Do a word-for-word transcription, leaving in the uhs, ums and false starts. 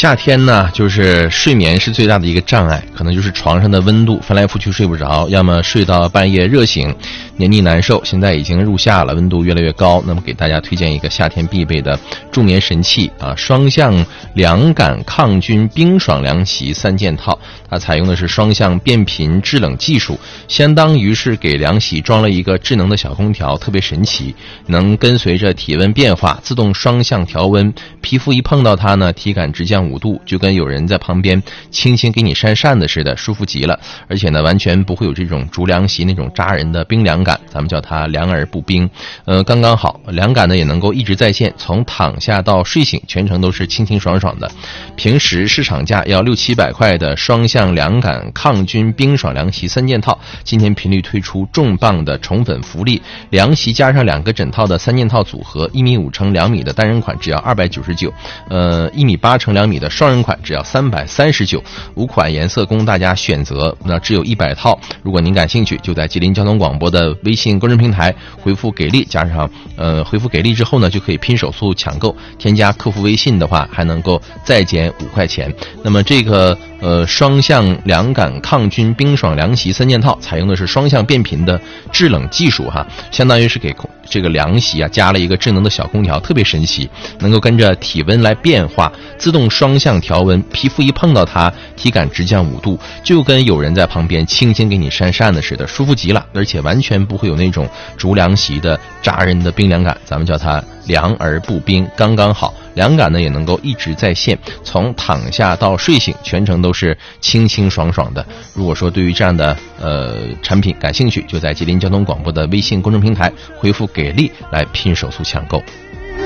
夏天呢，就是睡眠是最大的一个障碍，可能就是床上的温度翻来覆去睡不着，要么睡到半夜热醒，黏腻难受。现在已经入夏了，温度越来越高，那么给大家推荐一个夏天必备的助眠神器啊，双向凉感抗菌冰爽凉席三件套。它采用的是双向变频制冷技术，相当于是给凉席装了一个智能的小空调，特别神奇，能跟随着体温变化自动双向调温，皮肤一碰到它呢，体感直降五度，就跟有人在旁边轻轻给你扇扇子似的，舒服极了。而且呢，完全不会有这种竹凉席那种扎人的冰凉感，咱们叫它凉而不冰，呃，刚刚好，凉感呢也能够一直在线，从躺下到睡醒全程都是清清爽爽的。平时市场价要六七百块的双向凉感抗菌冰爽凉席三件套，今天频率推出重磅的宠粉福利，凉席加上两个枕套的三件套组合，一米五乘两米的单人款只要二百九十九，呃，一米八乘两米的双人款只要三百三十九，五款颜色供大家选择，那只有一百套。如果您感兴趣，就在吉林交通广播的微信公众平台回复给力，加上呃回复给力之后呢，就可以拼手速抢购，添加客服微信的话还能够再减五块钱。那么这个呃双向凉感抗菌冰爽凉席三件套采用的是双向变频的制冷技术哈，相当于是给这个凉席啊加了一个智能的小空调，特别神奇，能够跟着体温来变化，自动双向调温，皮肤一碰到它，体感直降五度，就跟有人在旁边轻轻给你扇扇子似的，舒服极了，而且完全不会有那种竹凉席的扎人的冰凉感，咱们叫它凉而不冰，刚刚好。凉感呢也能够一直在线，从躺下到睡醒全程都是清清爽爽的。如果说对于这样的呃产品感兴趣，就在吉林交通广播的微信公众平台回复给力来拼手速抢购。